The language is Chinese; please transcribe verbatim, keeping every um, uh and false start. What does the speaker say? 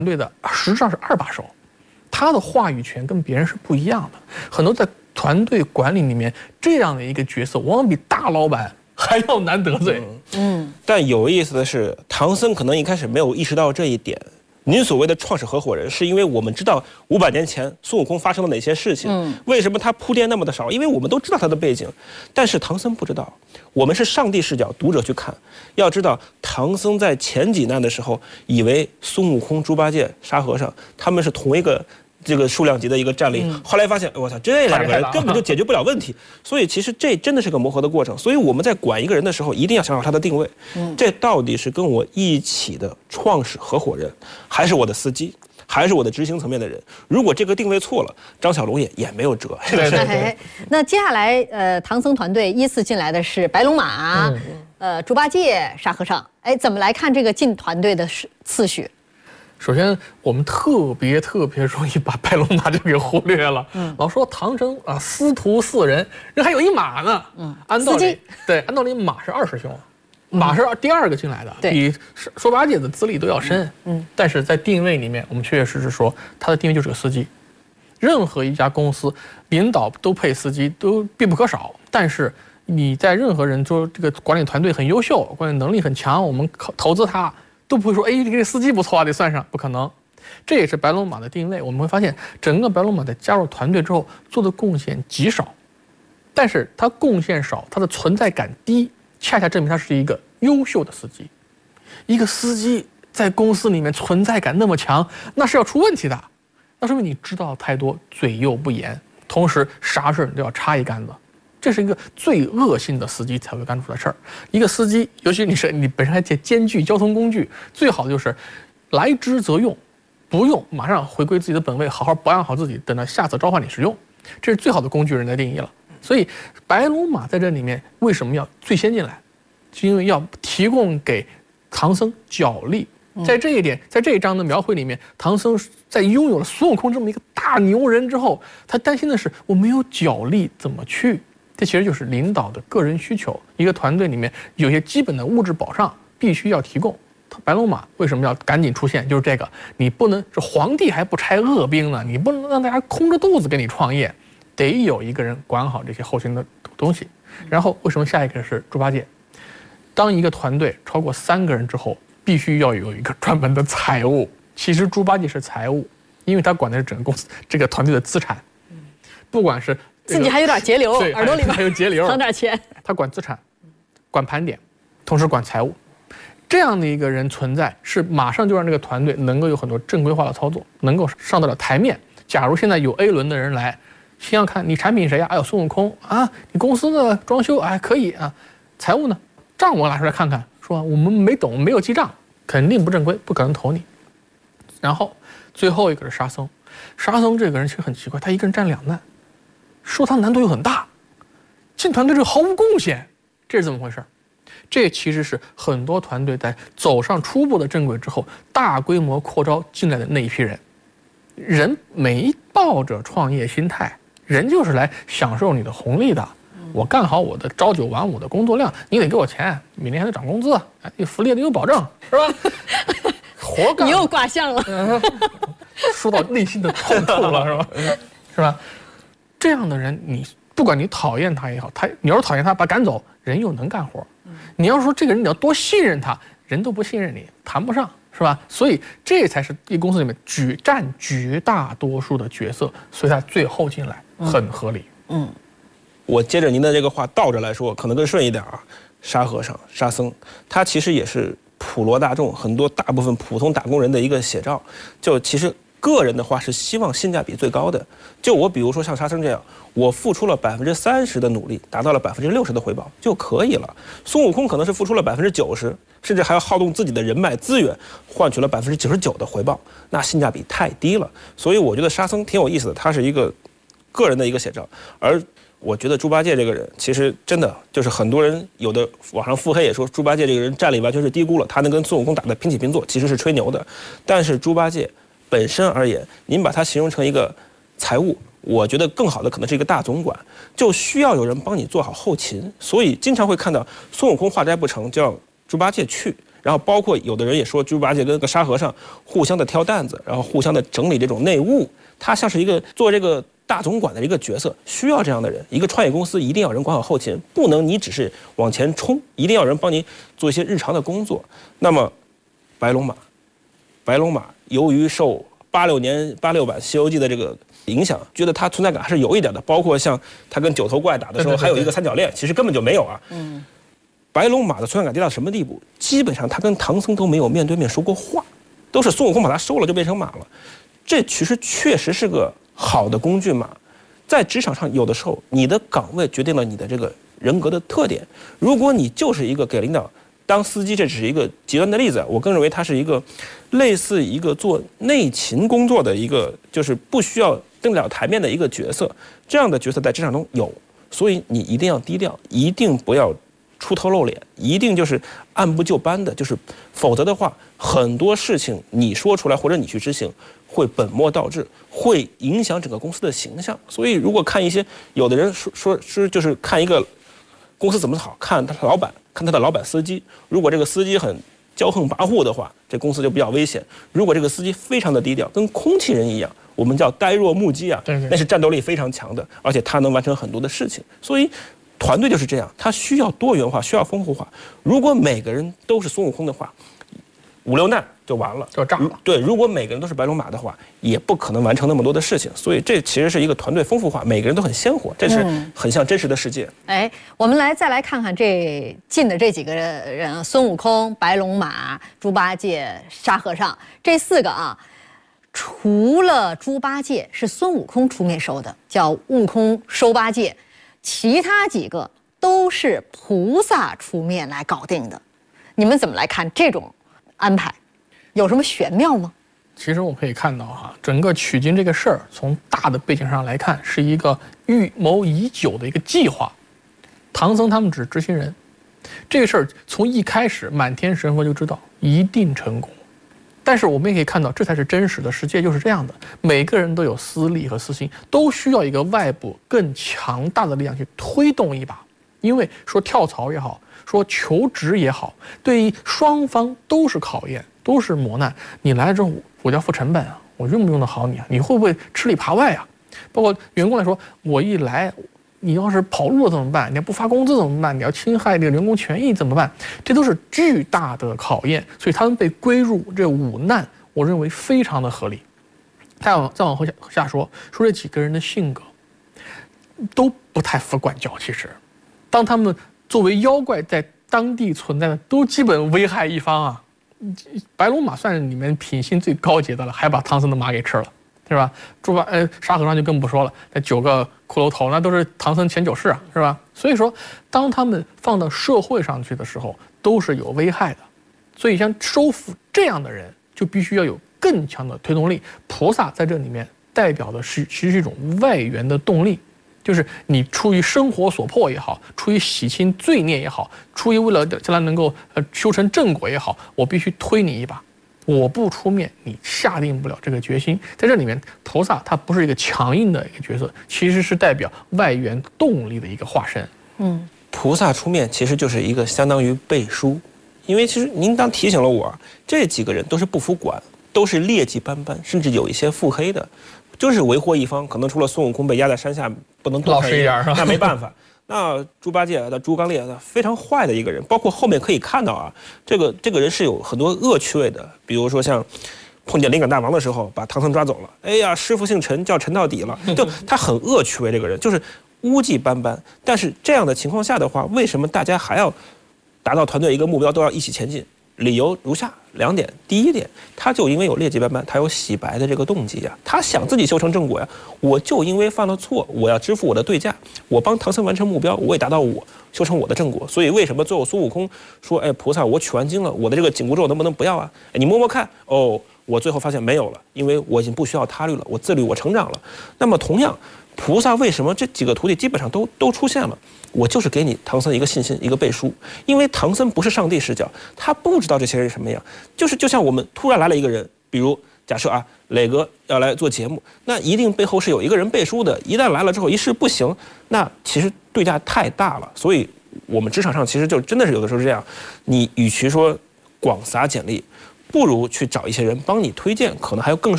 队的实质上是二把手，他的话语权跟别人是不一样的。很多在团队管理里面，这样的一个角色，往往比大老板还要难得罪。 嗯，但有意思的是，唐僧可能一开始没有意识到这一点。您所谓的创始合伙人，是因为我们知道五百年前孙悟空发生了哪些事情，嗯，为什么他铺垫那么的少？因为我们都知道他的背景，但是唐僧不知道。我们是上帝视角，读者去看，要知道唐僧在前几难的时候，以为孙悟空、猪八戒、沙和尚他们是同一个这个数量级的一个战力，后来发现，我操，这两个人根本就解决不了问题。所以其实这真的是个磨合的过程。所以我们在管一个人的时候，一定要想好他的定位。这到底是跟我一起的创始合伙人，还是我的司机，还是我的执行层面的人？如果这个定位错了，张小龙也也没有辙。 对对对。 那接下来，呃，唐僧团队依次进来的是白龙马、嗯、呃，猪八戒、沙和尚。哎，怎么来看这个进团队的次序？ 首先，我们特别特别容易把白龙马就给忽略了。嗯，老说唐僧啊，师徒四人，人还有一马呢。嗯，按道理，对，按道理马是二师兄，马是第二个进来的，嗯、比猪八戒的资历都要深。嗯，嗯但是在定位里面，我们确确实实说，他的定位就是个司机。任何一家公司领导都配司机，都必不可少。但是你在任何人说这个管理团队很优秀，管理能力很强，我们投资他。都不会说，哎，这个司机不错啊，得算上，不可能。这也是白龙马的定位。我们会发现，整个白龙马在加入团队之后做的贡献极少，但是他贡献少，他的存在感低，恰恰证明他是一个优秀的司机。一个司机在公司里面存在感那么强，那是要出问题的。那说明你知道太多，嘴又不严，同时啥事都要插一竿子。这是一个最恶性的司机才会干出的事儿。一个司机，尤其你是你本身还兼具交通工具，最好的就是来之则用，不用马上回归自己的本位，好好保养好自己，等到下次召唤你使用，这是最好的工具人的定义了。所以白龙马在这里面为什么要最先进来，就因为要提供给唐僧脚力。在这一点，在这一章的描绘里面，唐僧在拥有了孙悟空这么一个大牛人之后，他担心的是我没有脚力怎么去。这其实就是领导的个人需求，一个团队里面有些基本的物质保障必须要提供。白龙马为什么要赶紧出现？就是这个，你不能这皇帝还不差恶兵呢，你不能让大家空着肚子给你创业，得有一个人管好这些后勤的东西。然后为什么下一个是猪八戒？当一个团队超过三个人之后，必须要有一个专门的财务。其实猪八戒是财务，因为他管的是整个公司这个团队的资产，不管是。 自己还有点节流，耳朵里面还有节流， 藏点钱。 他管资产，管盘点，同时管财务，这样的一个人存在，是马上就让这个团队能够有很多正规化的操作，能够上得了台面。假如现在有 A 轮的人来，先要看你产品谁呀？哎呦，孙悟空啊！你公司的装修哎可以啊，财务呢？账我拿出来看看，说我们没懂，没有记账，肯定不正规，不可能投你。然后最后一个是沙僧，沙僧这个人其实很奇怪，他一个人占两难。说他难度又很大，进团队这毫无贡献，这是怎么回事？这其实是很多团队在走上初步的正轨之后，大规模扩招进来的那一批人。人没抱着创业心态，人就是来享受你的红利的。我干好我的朝九晚五的工作量，你得给我钱，每年还得涨工资，哎，福利得有保证，是吧？活干。 你又卦象了， 嗯，说到内心的痛处了，是吧？是吧？这样的人，你不管你讨厌他也好，他你要是讨厌他，把他赶走，人又能干活。你要说这个人你要多信任他，人都不信任你，谈不上，是吧？所以这才是一公司里面绝占绝大多数的角色，所以他最后进来很合理。 嗯，我接着您的这个话倒着来说，可能更顺一点啊。沙和尚、沙僧，他其实也是普罗大众很多大部分普通打工人的一个写照。就其实。个人的话是希望性价比最高的，就我比如说像沙僧这样，我付出了百分之三十的努力，达到了百分之六十的回报就可以了。孙悟空可能是付出了百分之九十，甚至还要耗动自己的人脉资源，换取了百分之九十九的回报，那性价比太低了。所以我觉得沙僧挺有意思的，他是一个个人的一个写照，而我觉得猪八戒这个人，其实真的就是很多人有的网上腹黑也说猪八戒这个人战力完全是低估了，他能跟孙悟空打得平起平坐，其实是吹牛的。但是猪八戒本身而言，您把它形容成一个财务，我觉得更好的可能是一个大总管，就需要有人帮你做好后勤，所以经常会看到孙悟空化斋不成，就让猪八戒去， 然后包括有的人也说猪八戒跟个沙和尚互相的挑担子，然后互相的整理这种内务，他像是一个做这个大总管的一个角色，需要这样的人。一个创业公司一定要人管好后勤，不能你只是往前冲，一定要人帮你做一些日常的工作。那么白龙马，白龙马由于受八六年八六版《西游记》的这个影响，觉得它存在感还是有一点的。包括像他跟九头怪打的时候，还有一个三角恋，其实根本就没有啊。嗯，白龙马的存在感低到什么地步？基本上他跟唐僧都没有面对面说过话，都是孙悟空把他收了就变成马了。这其实确实是个好的工具马。在职场上，有的时候你的岗位决定了你的这个人格的特点。如果你就是一个给领导当司机，这只是一个极端的例子，我更认为它是一个类似一个做内勤工作的一个，就是不需要登了台面的一个角色。这样的角色在职场中有，所以你一定要低调，一定不要出头露脸，一定就是按部就班的，就是否则的话，很多事情你说出来或者你去执行，会本末倒置，会影响整个公司的形象。所以，如果看一些有的人说说是就是看一个公司怎么好，看他的老板，看他的老板司机。如果这个司机很骄横跋扈的话，这公司就比较危险。如果这个司机非常的低调，跟空气人一样，我们叫呆若木鸡啊， 对对， 那是战斗力非常强的，而且他能完成很多的事情。所以团队就是这样，它需要多元化，需要丰富化。如果每个人都是孙悟空的话，五六难就完了， 就炸了。 对，如果每个人都是白龙马的话，也不可能完成那么多的事情。所以这其实是一个团队丰富化，每个人都很鲜活，这是很像真实的世界。 嗯、哎，我们来再来看看这进的这几个人：孙悟空、白龙马、猪八戒、沙和尚这四个啊。除了猪八戒是孙悟空出面收的，叫悟空收八戒，其他几个都是菩萨出面来搞定的。你们怎么来看这种安排？有什么玄妙吗？ 其实我们可以看到哈，整个取经这个事儿，从大的背景上来看，是一个预谋已久的一个计划。唐僧他们只是执行人，这个事儿从一开始满天神佛就知道一定成功。但是我们也可以看到，这才是真实的世界，就是这样的。每个人都有私利和私心，都需要一个外部更强大的力量去推动一把。因为说跳槽也好，说求职也好，对于双方都是考验，都是磨难。你来了之后，我要付成本啊，我用不用得好你啊？你会不会吃里扒外啊？包括员工来说，我一来，你要是跑路了怎么办？你要不发工资怎么办？你要侵害这个员工权益怎么办？这都是巨大的考验，所以他们被归入这五难，我认为非常的合理。再往再往后下下说，说这几个人的性格都不太服管教，其实。当他们作为妖怪在当地存在的，都基本危害一方啊。白龙马算是里面品性最高洁的了，还把唐僧的马给吃了，是吧？猪八呃沙和尚就更不说了，那九个骷髅头那都是唐僧前九世啊，是吧？所以说，当他们放到社会上去的时候，都是有危害的。所以像收服这样的人，就必须要有更强的推动力。菩萨在这里面代表的是其实是一种外援的动力。就是你出于生活所迫也好，出于洗清罪孽也好，出于为了将来能够呃修成正果也好，我必须推你一把。我不出面，你下定不了这个决心。在这里面，菩萨他不是一个强硬的一个角色，其实是代表外援动力的一个化身。 嗯， 菩萨出面其实就是一个相当于背书，因为其实您刚提醒了我，这几个人都是不服管，都是劣迹斑斑，甚至有一些腹黑的。就是为祸一方，可能除了孙悟空被压在山下不能动弹一点，那没办法。那猪八戒的猪刚鬣非常坏的一个人，包括后面可以看到啊，这个这个人是有很多恶趣味的，比如说像碰见灵感大王的时候，把唐僧抓走了，哎呀，师傅姓陈，叫陈到底了，就他很恶趣味，这个人就是污迹斑斑。但是这样的情况下的话，为什么大家还要达到团队一个目标，都要一起前进？理由如下两点：第一点，他就因为有劣迹斑斑，他有洗白的这个动机啊，他想自己修成正果呀。我就因为犯了错，我要支付我的对价，我帮唐僧完成目标，我也达到我修成我的正果。所以为什么最后孙悟空说：“哎，菩萨，我取完经了，我的这个紧箍咒能不能不要啊？哎，你摸摸看。”哦，我最后发现没有了，因为我已经不需要他律了，我自律，我成长了。那么同样，菩萨为什么这几个徒弟基本上都都出现了？我就是给你唐僧一个信心，一个背书，因为唐僧不是上帝视角，他不知道这些人什么样。就是就像我们突然来了一个人，比如假设啊，磊哥要来做节目，那一定背后是有一个人背书的。一旦来了之后一试不行，那其实对价太大了。所以我们职场上其实就真的是有的时候是这样，你与其说广撒简历，不如去找一些人帮你推荐，可能还有更